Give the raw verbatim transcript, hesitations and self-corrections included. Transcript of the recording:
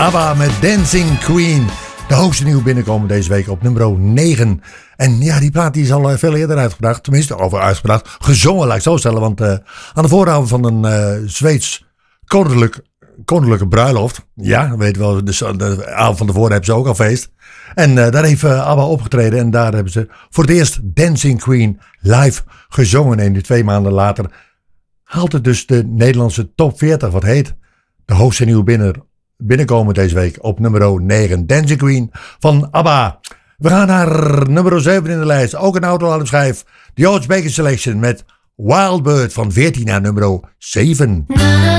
ABBA met Dancing Queen. De hoogste nieuwe binnenkomen deze week op nummer negen. En ja, die plaat die is al veel eerder uitgebracht. Tenminste, over uitgebracht. Gezongen, laat ik zo stellen. Want uh, aan de vooravond van een uh, Zweeds koninklijk, koninklijke bruiloft. Ja, weet je wel, de, de avond van tevoren hebben ze ook al feest. En uh, daar heeft uh, ABBA opgetreden. En daar hebben ze voor het eerst Dancing Queen live gezongen. En nu twee maanden later haalt het dus de Nederlandse top veertig. Wat heet de hoogste nieuwe binnen, binnenkomen deze week op nummer negen. Dancing Queen van ABBA. We gaan naar nummer zeven in de lijst. Ook een autoalbumschijf. The George Baker Selection met Wild Bird van veertien naar nummer zeven.